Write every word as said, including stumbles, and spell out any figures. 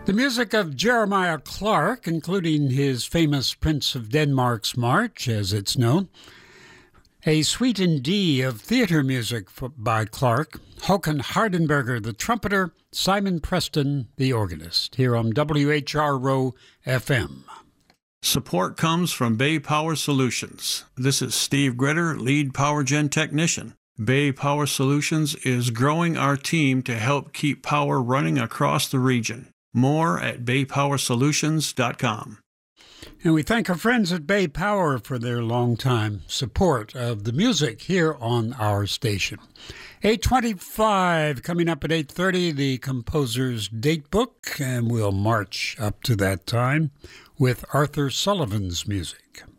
The music of Jeremiah Clarke, including his famous Prince of Denmark's March, as it's known. A suite in D of theater music for, by Clarke. Håkan Hardenberger, the trumpeter. Simon Preston, the organist. Here on W H R O F M. Support comes from Bay Power Solutions. This is Steve Gritter, lead power gen technician. Bay Power Solutions is growing our team to help keep power running across the region. More at bay power solutions dot com. And we thank our friends at Bay Power for their longtime support of the music here on our station. eight twenty-five, coming up at eight thirty, the composer's date book, and we'll march up to that time with Arthur Sullivan's music.